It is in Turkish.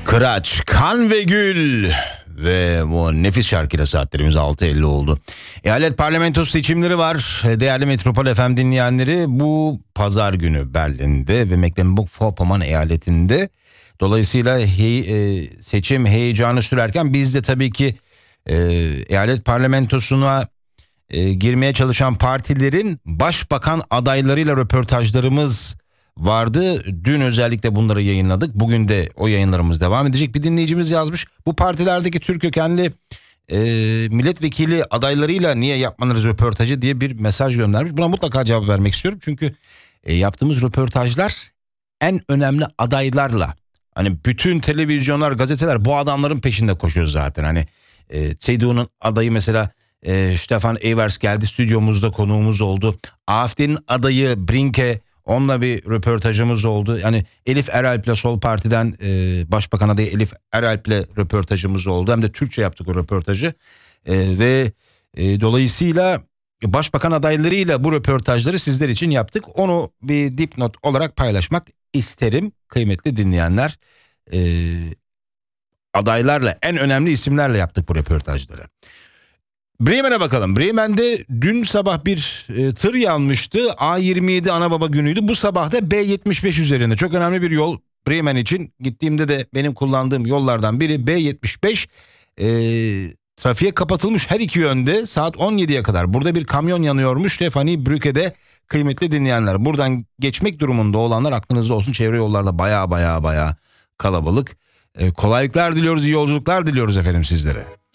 Kıraç, Kan ve Gül ve bu nefis şarkıyla saatlerimiz 6.50 oldu. Eyalet parlamentosu seçimleri var. Değerli Metropol FM dinleyenleri, bu pazar günü Berlin'de ve Mecklenburg-Vorpommern eyaletinde. Dolayısıyla seçim heyecanı sürerken biz de tabii ki eyalet parlamentosuna girmeye çalışan partilerin başbakan adaylarıyla röportajlarımız vardı. Dün özellikle bunları yayınladık. Bugün de o yayınlarımız devam edecek. Bir dinleyicimiz yazmış. Bu partilerdeki Türk kökenli milletvekili adaylarıyla niye yapmanız röportajı diye bir mesaj göndermiş. Buna mutlaka cevap vermek istiyorum. Çünkü yaptığımız röportajlar en önemli adaylarla. Hani bütün televizyonlar, gazeteler bu adamların peşinde koşuyor zaten. Hani CDU'nun adayı mesela Stefan Evers geldi, stüdyomuzda konuğumuz oldu. AfD'nin adayı Brinke, onunla bir röportajımız oldu. Yani Elif Eralp'le Sol Parti'den Başbakan adayı Elif Eralp'le röportajımız oldu. Hem de Türkçe yaptık o röportajı. Ve dolayısıyla Başbakan adaylarıyla bu röportajları sizler için yaptık. Onu bir dipnot olarak paylaşmak isterim kıymetli dinleyenler. Adaylarla, en önemli isimlerle yaptık bu röportajları. Bremen'e bakalım. Bremen'de dün sabah bir tır yanmıştı. A27 ana baba günüydü. Bu sabah da B75 üzerinde. Çok önemli bir yol Bremen için. Gittiğimde de benim kullandığım yollardan biri B75. Trafiğe kapatılmış her iki yönde saat 17'ye kadar. Burada bir kamyon yanıyormuş Stefanie Brücke'de kıymetli dinleyenler. Buradan geçmek durumunda olanlar aklınızda olsun. Çevre yollarda baya kalabalık. Kolaylıklar diliyoruz, iyi yolculuklar diliyoruz efendim sizlere.